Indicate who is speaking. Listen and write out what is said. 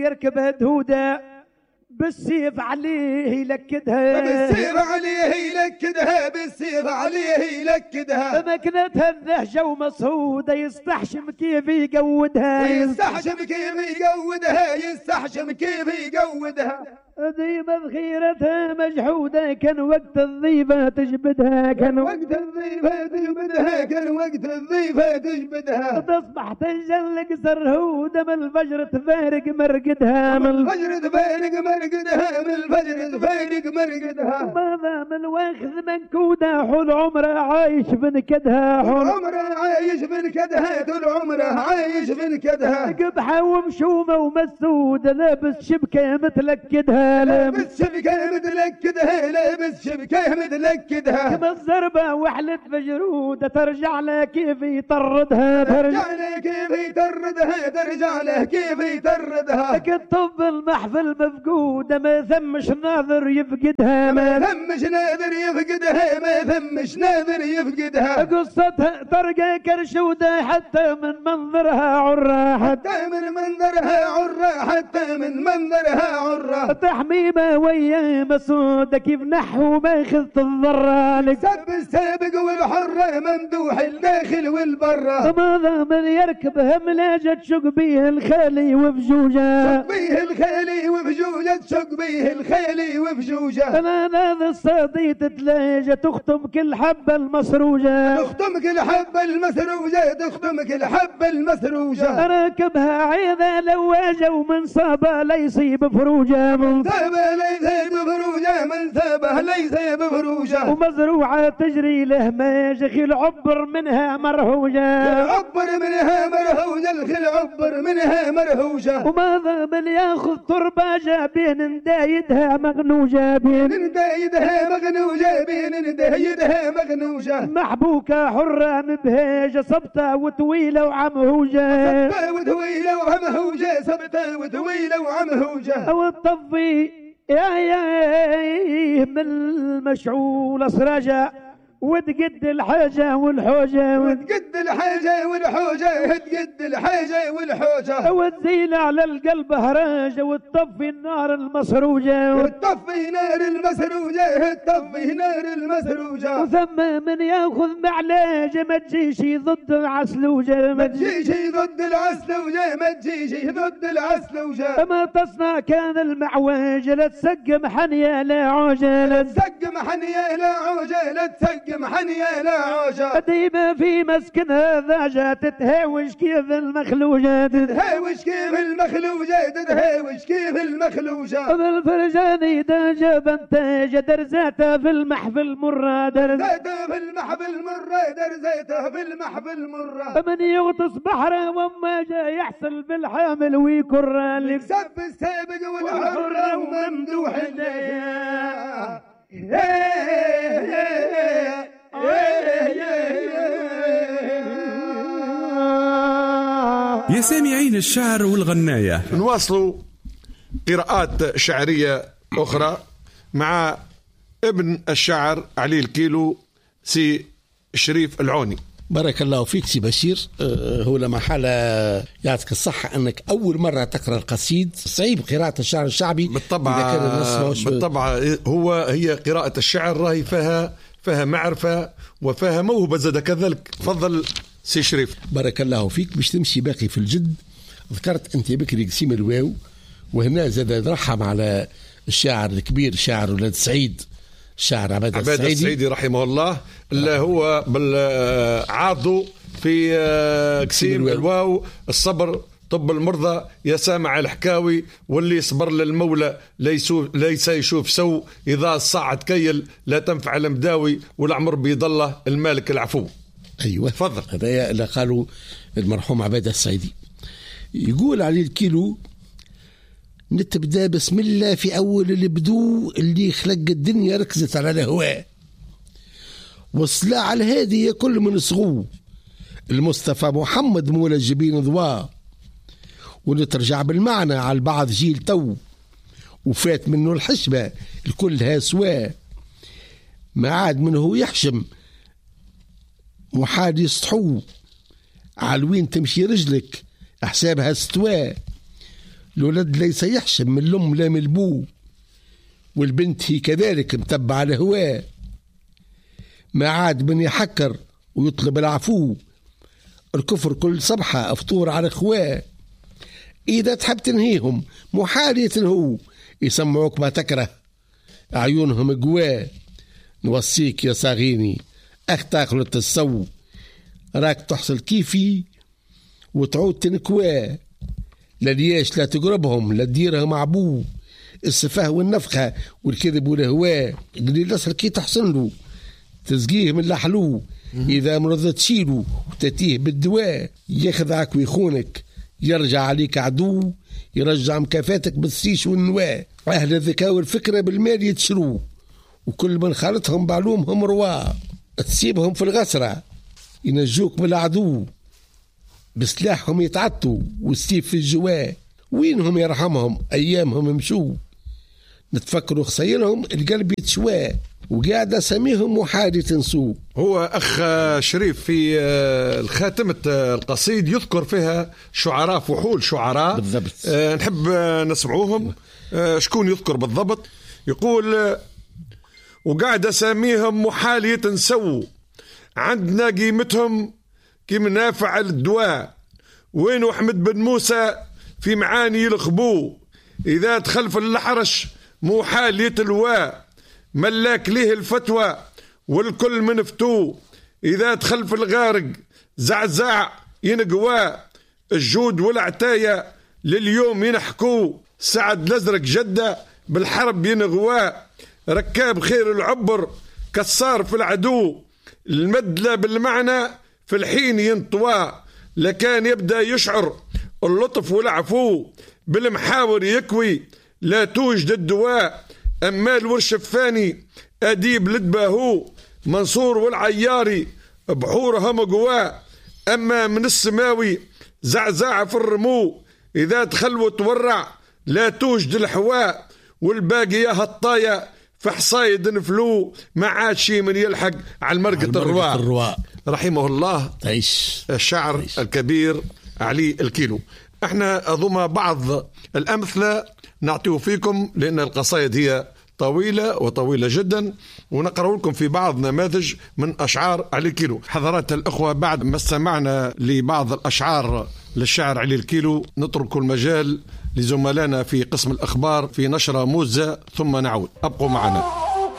Speaker 1: يركبها دهودة بالسيف عليه يلكدها،
Speaker 2: بالسيف عليه يلكدها، بالسيف عليه يلكدها.
Speaker 1: مكنتها الذهجة ومصهودة يستحشم كيف يقودها،
Speaker 2: يستحشم كيف يقودها، يستحشم كيف يقودها.
Speaker 1: ديما ذخيرتها مجحودة كان وقت الضيفة تجبدها، كان
Speaker 2: وقت الضيفة تجبدها، كان وقت الضيفة تجبدها.
Speaker 1: تصبح تنجلق سرهودة من الفجر تفارق مرقدها، من
Speaker 2: الفجر تفارق مرقدها، من الفجر تفارق مرقدها.
Speaker 1: وماذا من واخذ منكودة حول عمره عايش بنكدها،
Speaker 2: حول عمره عايش بنكدها، طول عمره عايش بنكدها.
Speaker 1: قبحة ومشومة ومسودة لابس شبكة متلكدها،
Speaker 2: لابس شبكة متلكدها، لابس شبكة متلكدها.
Speaker 1: كما الزربة وحلت بجرودة ترجع له كيف يطردها،
Speaker 2: ترجع له كيف يطردها، ترجع له كيف يطردها.
Speaker 1: كالطب المحفل مفقودة ما ثمش ناظر يفقدها،
Speaker 2: ما ثمش ناظر يفقدها، ما ثمش ناظر يفقدها.
Speaker 1: قصتها ترقى كرشودة حتى من منظرها عرة،
Speaker 2: حتى من منظرها عرة، حتى من منظرها عرة.
Speaker 1: تحميمة ويا مسودة كيف نحو ماخذ الضرة،
Speaker 2: سب السابق والحرة ممدوح الداخل والبرة.
Speaker 1: ماذا من يركبها ملاجة تشق بيه الخالي وفجوجة،
Speaker 2: تشق بيه الخالي وفجوجة، تشق بيه الخالي وفجوجة.
Speaker 1: أنا هذا الصدي تتلاجة تختم كل حبة المسروجة،
Speaker 2: تختم كل حبة المسروجة، تختم كل حبة المسروجة.
Speaker 1: راكبها عيذة لواجة ومن صابة لا يصيب فروجة، من
Speaker 2: ثابه ليس بفروجه، من ثابه ليس بفروجه.
Speaker 1: ومزروعة تجري له ماجخ العبر منها مرهوجة،
Speaker 2: العبر منها مرهوجة، الخل عبر منها مرهوجة.
Speaker 1: وماذا من ياخذ ترباجة بين ندايدها مغنوجة، بين
Speaker 2: ندايدها مغنوجة، بين ندايدها مغنوجة.
Speaker 1: محبوكة حرة مبهجة صبتة وطويلة وعمهوجة،
Speaker 2: صبتة وطويلة وعمهوجة، صبتة وطويلة وعمهوجة.
Speaker 1: والطفي يا من المشعول سراجة وتقد الحاجة والحوجة،
Speaker 2: وتقد الحاجة والحوجة، تقد الحاجة والحوجة.
Speaker 1: وتزيل على القلب هراجة وتطفي النار المسروجة،
Speaker 2: وتطفي نار المسروجة، تطفي نار المسروجة.
Speaker 1: وثم من ياخذ معلاجة ما تجيش ضد العسلوجة،
Speaker 2: ما تجيش ضد العسلوجة، ما تجيش ضد العسلوجة.
Speaker 1: ما تصنع كان المعواجة لا تسقم حنية لا عوجة،
Speaker 2: لا تسقم حنية لا عوجة، لا تسقم حنية لا عوجة.
Speaker 1: ديما في مسكنها ذاجة تتهاوش كيف المخلوجة،
Speaker 2: تتهاوش كيف المخلوجة، تتهاوش كيف المخلوجة.
Speaker 1: الفرجاني داجة بنتاجة درزاتها في المحفل مرة،
Speaker 2: درزاتها في المحفل مرة، درزاتها في المحفل مرة.
Speaker 1: من يغطس بحره وما جا يحصل بالحامل ويكر لك
Speaker 2: سب السابق والحرة وممدوح الديا.
Speaker 3: يا سامعين الشعر والغناية،
Speaker 4: نواصلوا قراءات شعرية أخرى مع ابن الشعر علي الكيلو سي شريف العوني.
Speaker 5: بارك الله فيك سي بشير. هو لما حالة يعطيك الصحة أنك أول مرة تقرأ القصيد. صعيب قراءة الشعر الشعبي
Speaker 4: بالطبع هي قراءة الشعر راهي فيها معرفة وفيها موهبة زاد كذلك. تفضل سي شريف.
Speaker 5: بارك الله فيك. باش تمشي باقي في الجد، ذكرت أنت بكري قسيم الواو، وهنا زاد نرحم على الشاعر الكبير شاعر ولاد سعيد، الشاعر عباد السعيدي
Speaker 4: رحمه الله، اللي هو عاضو في قسيم الواو. الصبر طب المرضى يا سامع الحكاوي، واللي يصبر للمولى ليس يشوف سو، إذا صعد كيل لا تنفع المداوي، والعمر بيضله المالك العفو.
Speaker 5: أيوة
Speaker 4: تفضل.
Speaker 5: هذا اللي قالوا المرحوم عباد السعيدي. يقول علي الكيلو: نتبدا بسم الله في أول البدو، اللي خلق الدنيا ركزت على الهواء، والصلاة الهادي يا كل من صغو، المصطفى محمد مولى الجبين ضواء، ونترجع بالمعنى على البعض جيل تو، وفات منه الحشبة الكلها سواء، ما عاد منه يحشم محاد يسطحو، على وين تمشي رجلك حسابها استواء، الولد ليس يحشم من الأم لا من البو، والبنت هي كذلك متبعة لهواه، ما عاد من يحكر ويطلب العفو، الكفر كل صبحة أفطور على إخواه. إذا تحب تنهيهم محال يتنهوا، يسمعوك ما تكره عيونهم قواه. نوصيك يا صاغيني أختاقلة السو، راك تحصل كيفي وتعود تنكواه، لا لياش لا تقربهم لا تديرهم عبوه، السفاه والنفخة والكذب والهواه، قليل الأصل كي تحصن له تسقيه من لحلوه، إذا مرض تشيله وتتيه بالدواء، يخدعك ويخونك يرجع عليك عدو، يرجع مكافاتك بالسيش والنواة. أهل الذكاء والفكرة بالمال يتشروه، وكل من خالطهم بعلومهم رواه، تسيبهم في الغسرة ينجوك بالعدو، بسلاحهم يتعطوا والسيف في الجواه، وينهم يرحمهم أيامهم مشوا، نتفكروا خسيلهم القلب يتشواه، وقاعد أسميهم محادي تنسوه.
Speaker 4: هو أخ شريف في الخاتمة القصيد يذكر فيها شعراء فحول شعراء
Speaker 5: بالضبط.
Speaker 4: نحب نسمعوهم. شكون يذكر بالضبط؟ يقول وقاعد أسميهم محالي تنسوا، عندنا قيمتهم كي منافع الدواء، وين أحمد بن موسى في معاني الخبو، إذا تخلف الحرش محال يتلوى، ملاك ليه الفتوى والكل من فتو، إذا تخلف الغارق زعزع ينقوى، الجود والعتاية لليوم ينحكو، سعد الأزرق جدة بالحرب ينغوى، ركاب خير العبر كسار في العدو، المدلة بالمعنى في الحين ينطوى، لكان يبدأ يشعر اللطف والعفو، بالمحاور يكوي لا توجد الدواء، أما الورش الثاني أديب لدباهو، منصور والعياري بحورهم قواه، أما من السماوي زعزع في الرمو، إذا تخلو تورع لا توجد الحواء، والباقية هالطاية في حصايد نفلو، ما عاد شي من يلحق على المرقة الرواء. رحمه الله
Speaker 5: تعيش
Speaker 4: الشاعر
Speaker 5: تعيش.
Speaker 4: الكبير علي الكيلو. احنا أضم بعض الأمثلة نعطيه فيكم، لأن القصائد هي طويلة جدا، ونقرأ لكم في بعض نماذج من أشعار علي الكيلو. حضرات الأخوة، بعد ما استمعنا لبعض الأشعار للشاعر علي الكيلو، نترك المجال لزملائنا في قسم الأخبار في نشرة موزة، ثم نعود. أبقوا معنا.